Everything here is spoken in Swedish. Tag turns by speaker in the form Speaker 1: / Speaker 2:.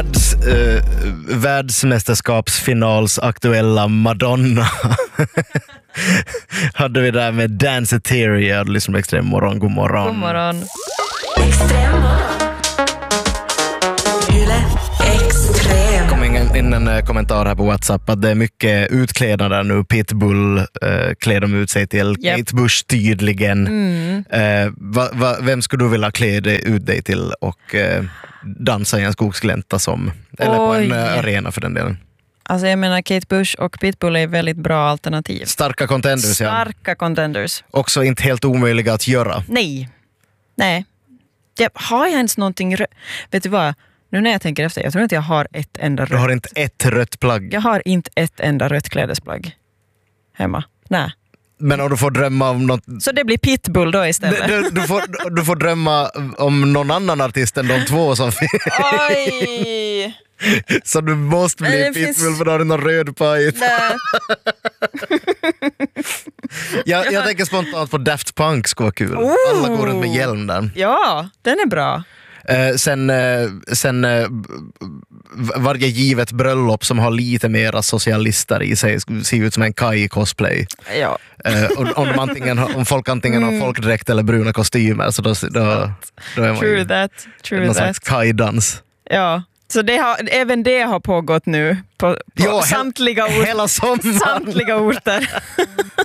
Speaker 1: världsmästerskapsfinals aktuella Madonna hade vi där med Danceteria, liksom Extrem morgon. God morgon.
Speaker 2: God morgon.
Speaker 3: Extrem morgon. Yle Extrem.
Speaker 1: Kom in en kommentar här på WhatsApp att det är mycket utklädnader nu. Pitbull klär de ut sig till.
Speaker 2: Yep.
Speaker 1: Kate Bush tydligen. Vem skulle du vilja klä ut dig till och dansa i en skogsglänta som? Eller på en arena för den delen.
Speaker 2: Alltså jag menar Kate Bush och Pitbull är väldigt bra alternativ.
Speaker 1: Starka contenders, ja.
Speaker 2: Starka contenders.
Speaker 1: Också inte helt omöjliga att göra.
Speaker 2: Nej. Har jag ens någonting vet du vad? Nu när jag tänker efter, jag tror inte jag har ett enda rött.
Speaker 1: Du har inte ett rött plagg.
Speaker 2: Jag har inte ett enda rött klädesplagg hemma. Nej.
Speaker 1: Men om du får drömma om något...
Speaker 2: Så det blir Pitbull då istället.
Speaker 1: Du får drömma om någon annan artist än de två som finns.
Speaker 2: Oj!
Speaker 1: Så du måste bli Pitbull för då har du någon röd pajt. Jag tänker spontant på Daft Punk skulle vara kul. Alla går runt med hjälm där.
Speaker 2: Ja, den är bra.
Speaker 1: Sen varje givet bröllop som har lite mera socialister i sig ser ut som en Kai-cosplay.
Speaker 2: Ja.
Speaker 1: Om folk antingen har folkdräkt eller bruna kostymer så då är man
Speaker 2: True that.
Speaker 1: någon slags Kai-dans.
Speaker 2: Ja. Så även det har pågått nu på samtliga orter.
Speaker 1: Hela sommaren.
Speaker 2: Samtliga orter.